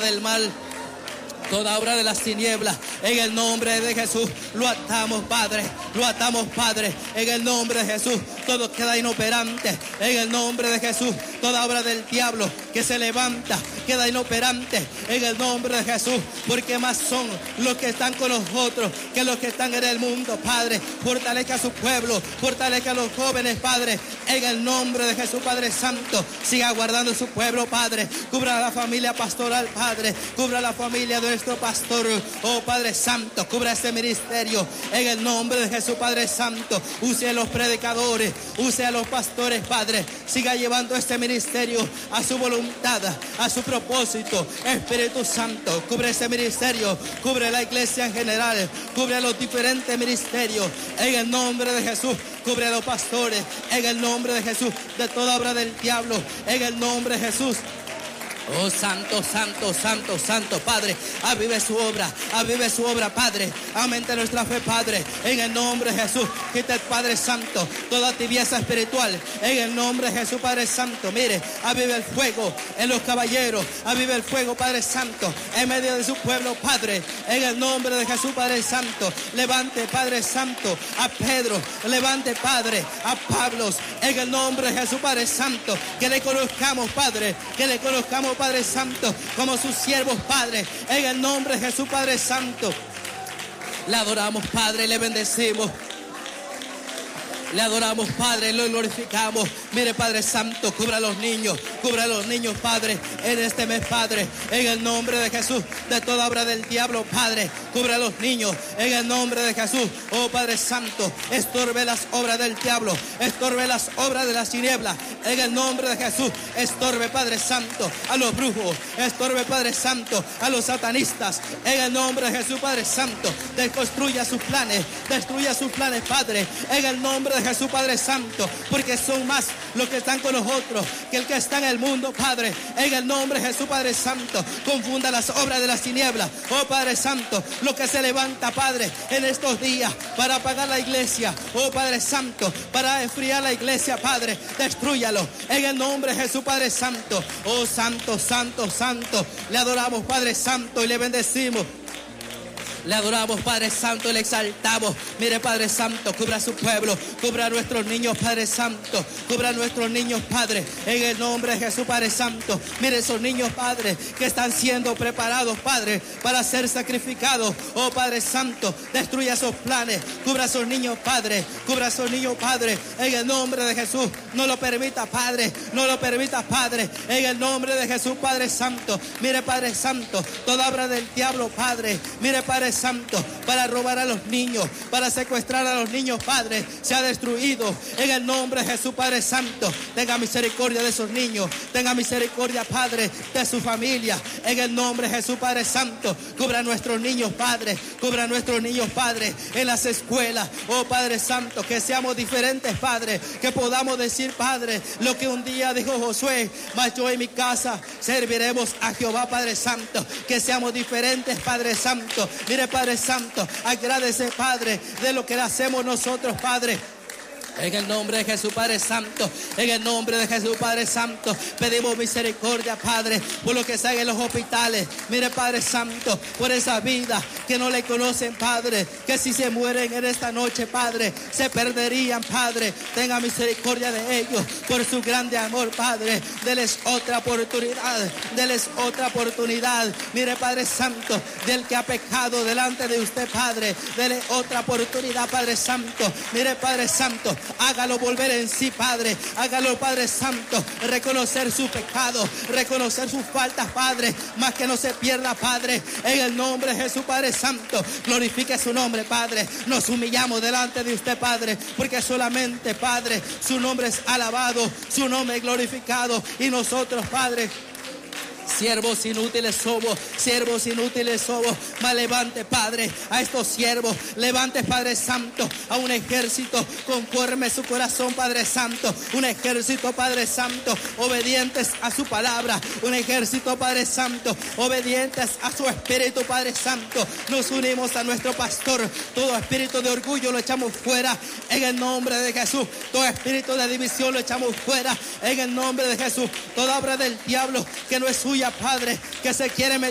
del mal, toda obra de las tinieblas, en el nombre de Jesús, lo atamos, Padre, en el nombre de Jesús, todo queda inoperante, en el nombre de Jesús, toda obra del diablo que se levanta, queda inoperante, en el nombre de Jesús, porque más son los que están con nosotros que los que están en el mundo, Padre, fortalezca a su pueblo, fortalezca a los jóvenes, Padre, en el nombre de Jesús, Padre Santo, siga guardando su pueblo, Padre, cubra a la familia pastoral, Padre, cubra a la familia de nuestro pastor, oh Padre Santo, cubra este ministerio en el nombre de Jesús, Padre Santo, use a los predicadores, use a los pastores, Padre, siga llevando este ministerio a su voluntad, a su propósito, Espíritu Santo, cubre este ministerio, cubre la iglesia en general, cubre a los diferentes ministerios, en el nombre de Jesús, cubre a los pastores, en el nombre de Jesús, de toda obra del diablo, en el nombre de Jesús. Oh santo, santo, santo, santo, Padre, avive su obra, Padre, aumente nuestra fe, Padre, en el nombre de Jesús, quita el Padre Santo, toda tibieza espiritual, en el nombre de Jesús, Padre Santo, mire, avive el fuego en los caballeros, avive el fuego, Padre Santo, en medio de su pueblo, Padre, en el nombre de Jesús, Padre Santo, levante, Padre Santo, a Pedro, levante, Padre, a Pablo, en el nombre de Jesús, Padre Santo, que le conozcamos, Padre, Padre Santo, como sus siervos, Padre, en el nombre de Jesús, Padre Santo. Le adoramos, Padre, le bendecimos. Le adoramos, Padre, lo glorificamos. Mire, Padre Santo, cubra a los niños, Padre, en este mes, Padre, en el nombre de Jesús, de toda obra del diablo, Padre, cubra a los niños, en el nombre de Jesús. Oh Padre Santo, estorbe las obras del diablo, estorbe las obras de las tinieblas, en el nombre de Jesús. Estorbe, Padre Santo, a los brujos, estorbe, Padre Santo, a los satanistas, en el nombre de Jesús, Padre Santo. Destruya sus planes, Padre, en el nombre de Jesús, Padre Santo, porque son más los que están con nosotros que el que está en el mundo, Padre, en el nombre de Jesús, Padre Santo. Confunda las obras de las tinieblas, oh Padre Santo, lo que se levanta, Padre, en estos días para apagar la iglesia, oh Padre Santo, para enfriar la iglesia, Padre, destrúyalo en el nombre de Jesús, Padre Santo. Oh Santo, Santo, Santo, le adoramos, Padre Santo, y le bendecimos. Le adoramos, Padre Santo, y le exaltamos. Mire, Padre Santo, cubra a su pueblo, cubra a nuestros niños, Padre Santo, cubra a nuestros niños, Padre, en el nombre de Jesús, Padre Santo. Mire esos niños, Padre, que están siendo preparados, Padre, para ser sacrificados. Oh Padre Santo, destruye esos planes, cubra a esos niños, Padre, cubra a esos niños, Padre, en el nombre de Jesús. No lo permita, Padre, no lo permita, Padre, en el nombre de Jesús, Padre Santo. Mire, Padre Santo, toda obra del diablo, Padre, mire, Padre Santo, para robar a los niños, para secuestrar a los niños, Padre, se ha destruido en el nombre de Jesús, Padre Santo. Tenga misericordia de esos niños, tenga misericordia, Padre, de su familia, en el nombre de Jesús, Padre Santo. Cubra a nuestros niños, Padre, cubra a nuestros niños, Padre, en las escuelas, oh Padre Santo, que seamos diferentes, Padre, que podamos decir, Padre, lo que un día dijo Josué: mas yo en mi casa serviremos a Jehová, Padre Santo. Que seamos diferentes, Padre Santo. Mire, Padre Santo, agradece, Padre, de lo que le hacemos nosotros, Padre. En el nombre de Jesús, Padre Santo, en el nombre de Jesús, Padre Santo, pedimos misericordia, Padre, por lo que está en los hospitales. Mire, Padre Santo, por esa vida que no le conocen, Padre, que si se mueren en esta noche, Padre, se perderían, Padre. Tenga misericordia de ellos por su grande amor, Padre. Deles otra oportunidad, deles otra oportunidad. Mire, Padre Santo, del que ha pecado delante de usted, Padre, dele otra oportunidad, Padre Santo. Mire, Padre Santo, hágalo volver en sí, Padre. Hágalo, Padre Santo, reconocer su pecado, reconocer sus faltas, Padre, más que no se pierda, Padre. En el nombre de Jesús, Padre Santo, glorifique su nombre, Padre. Nos humillamos delante de usted, Padre, porque solamente, Padre, su nombre es alabado, su nombre es glorificado. Y nosotros, Padre, siervos inútiles somos, mas levante, Padre, a estos siervos, levante, Padre Santo, a un ejército conforme su corazón, Padre Santo, un ejército, Padre Santo, obedientes a su palabra, un ejército, Padre Santo, obedientes a su espíritu, Padre Santo. Nos unimos a nuestro pastor, todo espíritu de orgullo lo echamos fuera, en el nombre de Jesús. Todo espíritu de división lo echamos fuera, en el nombre de Jesús. Toda obra del diablo que no es suya, Padre, que se quiere meter